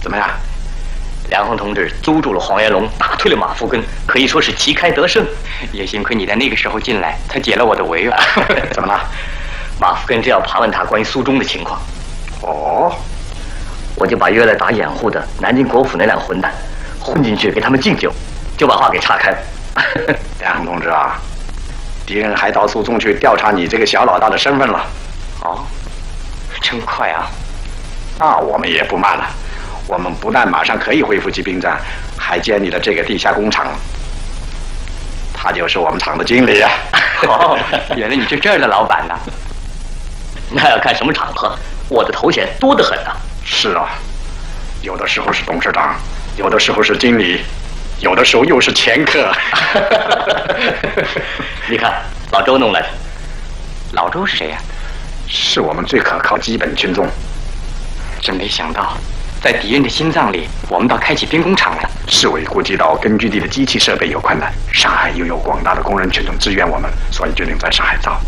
怎么样？ 梁红同志租住了黄元龙，打退了马福根，可以说是旗开得胜。也幸亏你在那个时候进来，才解了我的围啊。 怎么了？ 马福根正要盘问他关于苏中的情况。 哦， 我就把约来打掩护的南京国府那两混蛋混进去给他们敬酒，就把话给岔开了。 梁红同志啊，敌人还到苏中去调查你这个小老大的身份了。 哦，真快啊！ 那我们也不慢了。我们不但马上可以恢复骑兵战，还建立了这个地下工厂。他就是我们厂的经理啊。 哦，原来你是这儿的老板呐。那要看什么场合，我的头衔多得很啊。 是啊，有的时候是董事长，有的时候是经理，有的时候又是掮客。 你看，老周弄来的。老周是谁呀？ 是我们最可靠基本群众。 真没想到，在敌人的心脏里，我们倒开起兵工厂了。 市委估计到根据地的机器设备有困难，上海又有广大的工人群众支援我们，所以决定在上海造。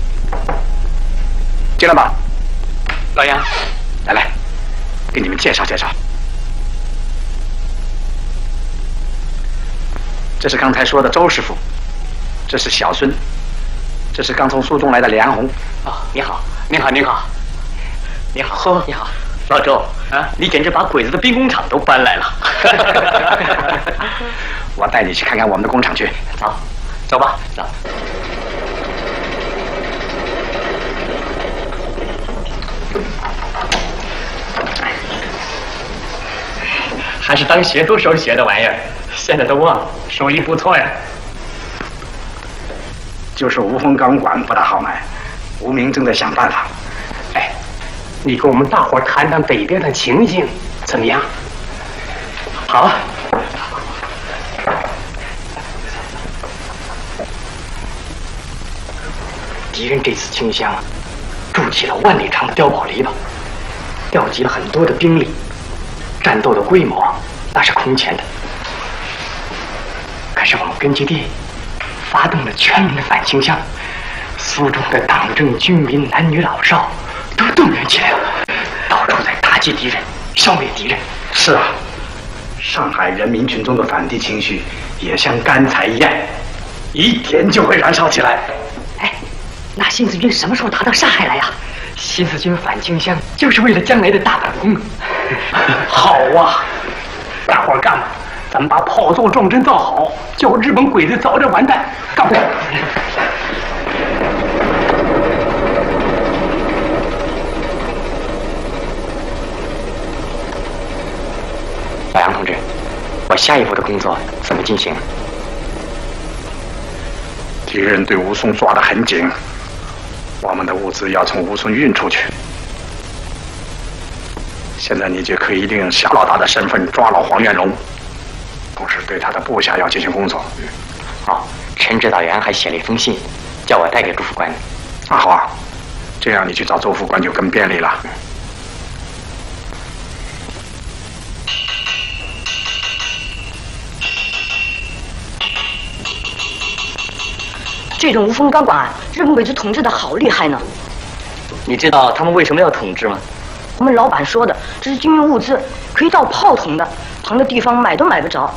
进来吧， 老杨， 来，给你们介绍介绍。这是刚才说的周师傅，这是小孙，这是刚从苏中来的梁红。 哦，你好，你好，你好，你好，你好。老周啊，你简直把鬼子的兵工厂都搬来了。 我带你去看看我们的工厂去。 走，走吧，走。还是当学徒时候学的玩意儿，现在都忘了，手艺不错呀。 就是无风钢管不大好买，吴明正在想办法。 哎，你跟我们大伙谈谈北边的情形怎么样？ 好啊。 敌人这次清乡啊，筑起了万里长的碉堡篱笆，调集了很多的兵力，战斗的规模那是空前的。可是我们根据地发动了全民的反清乡，苏中的党政军民男女老少都动员起来了，到处在打击敌人，消灭敌人。 是啊，上海人民群众的反敌情绪也像干柴一样，一点就会燃烧起来。 哎，那新四军什么时候打到上海来呀？新四军反清乡就是为了将来的大反攻。好啊，大伙儿干吧，咱们把炮造撞针造好，叫日本鬼子早点完蛋，干不干？ 老杨同志，我下一步的工作怎么进行？ 敌人对吴淞抓得很紧，我们的物资要从吴淞运出去。现在你就可以利用小老大的身份抓牢黄元龙，同时对他的部下要进行工作。 哦，陈指导员还写了一封信，叫我带给朱副官。 啊，好啊，这样你去找周副官就更便利了。 这种无风钢管，日本鬼子统治的好厉害呢。 你知道他们为什么要统治吗？ 我们老板说的，这是军用物资，可以造炮筒的，旁的地方买都买不着。